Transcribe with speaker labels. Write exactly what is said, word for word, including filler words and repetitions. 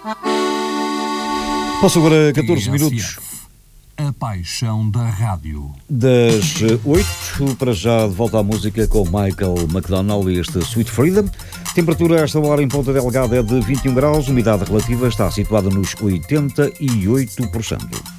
Speaker 1: Passam agora catorze minutos.
Speaker 2: A paixão da rádio.
Speaker 1: Das oito, para já de volta à música com Michael McDonald e este Sweet Freedom. Temperatura a esta hora em Ponta Delgada é de vinte e um graus, umidade relativa está situada nos oitenta e oito por cento.